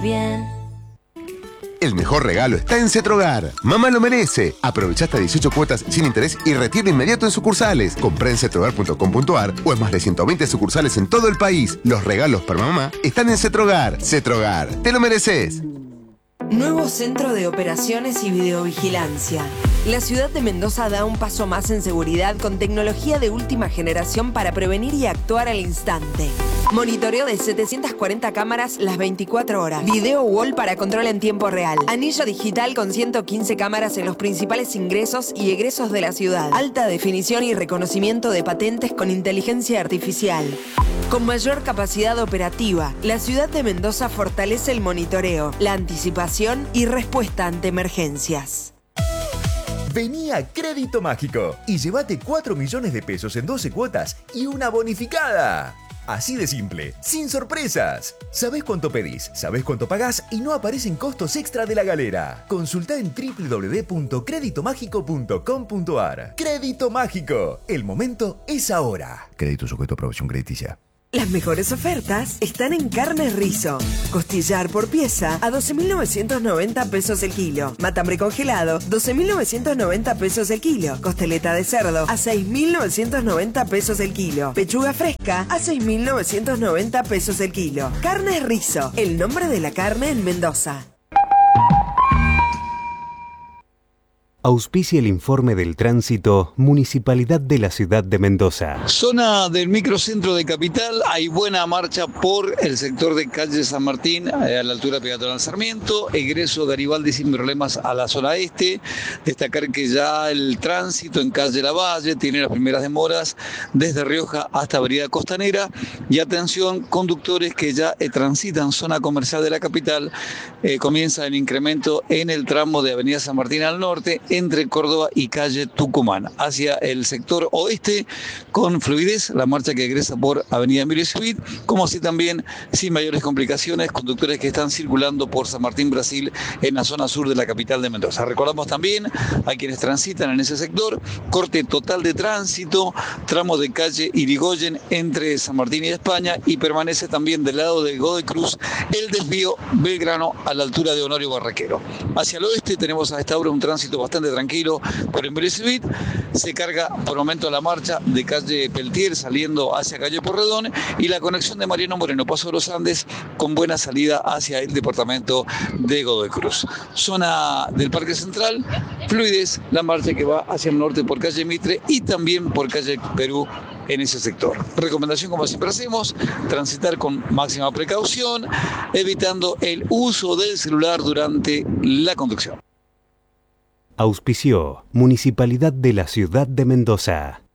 bien. El mejor regalo está en Cetrogar. Mamá lo merece. Aprovecha hasta 18 cuotas sin interés y retiro inmediato en sucursales. Compré en cetrogar.com.ar o en más de 120 sucursales en todo el país. Los regalos para mamá están en Cetrogar. Cetrogar, te lo mereces. Nuevo Centro de Operaciones y Videovigilancia. La ciudad de Mendoza da un paso más en seguridad con tecnología de última generación para prevenir y actuar al instante. Monitoreo de 740 cámaras las 24 horas. Video wall para control en tiempo real. Anillo digital con 115 cámaras en los principales ingresos y egresos de la ciudad. Alta definición y reconocimiento de patentes con inteligencia artificial. Con mayor capacidad operativa, la ciudad de Mendoza fortalece el monitoreo, la anticipación y respuesta ante emergencias. Vení a Crédito Mágico y llévate 4 millones de pesos en 12 cuotas y una bonificada. Así de simple, sin sorpresas. Sabés cuánto pedís, sabés cuánto pagás y no aparecen costos extra de la galera. Consultá en www.creditomágico.com.ar. Crédito Mágico. El momento es ahora. Crédito sujeto a aprobación crediticia. Las mejores ofertas están en Carnes Rizo. Costillar por pieza a 12.990 pesos el kilo. Matambre congelado, 12.990 pesos el kilo. Costeleta de cerdo a 6.990 pesos el kilo. Pechuga fresca a 6.990 pesos el kilo. Carnes Rizo, el nombre de la carne en Mendoza. Auspicia el informe del tránsito Municipalidad de la Ciudad de Mendoza. Zona del microcentro de Capital, hay buena marcha por el sector de calle San Martín, a la altura de peatonal Sarmiento, egreso Garibaldi sin problemas a la zona este. Destacar que ya el tránsito en calle Lavalle tiene las primeras demoras desde Rioja hasta Avenida Costanera. Y atención, conductores que ya transitan zona comercial de la capital, comienza el incremento en el tramo de Avenida San Martín al norte, entre Córdoba y calle Tucumán, hacia el sector oeste, con fluidez, la marcha que egresa por Avenida Emilio Civit, como así también sin mayores complicaciones, conductores que están circulando por San Martín, Brasil, en la zona sur de la capital de Mendoza. Recordamos también a quienes transitan en ese sector, corte total de tránsito, tramo de calle Irigoyen entre San Martín y España, y permanece también del lado de Godoy Cruz el desvío Belgrano a la altura de Honorio Barraquero. Hacia el oeste tenemos a esta hora un tránsito bastante tranquilo por Emilio Civit. Se carga por momento la marcha de calle Peltier saliendo hacia calle Porredón, y la conexión de Mariano Moreno Paso de los Andes con buena salida hacia el departamento de Godoy Cruz. Zona del Parque Central, fluidez, la marcha que va hacia el norte por calle Mitre y también por calle Perú en ese sector. Recomendación, como siempre hacemos, transitar con máxima precaución, evitando el uso del celular durante la conducción. Auspició Municipalidad de la Ciudad de Mendoza.